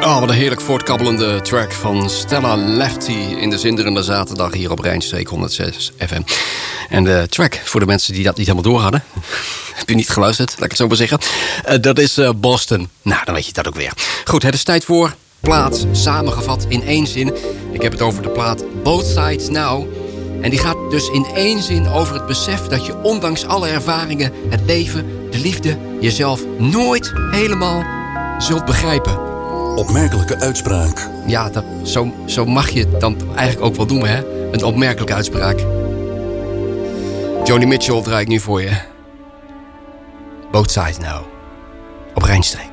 Oh, wat een heerlijk voortkabbelende track van Stella Lefty in de zinderende zaterdag hier op Rijnstreek 106 FM. En de track, voor de mensen die dat niet helemaal door hadden, heb je niet geluisterd, laat ik het zo maar zeggen. Dat is Boston. Nou, dan weet je dat ook weer. Goed, het is tijd voor plaat samengevat in één zin. Ik heb het over de plaat Both Sides Now. En die gaat dus in één zin over het besef dat je ondanks alle ervaringen, het leven, de liefde, jezelf nooit helemaal zult begrijpen. Opmerkelijke uitspraak. Ja, zo mag je het dan eigenlijk ook wel doen, hè? Een opmerkelijke uitspraak. Joni Mitchell draai ik nu voor je. Both Sides Now. Op Rijnstreek.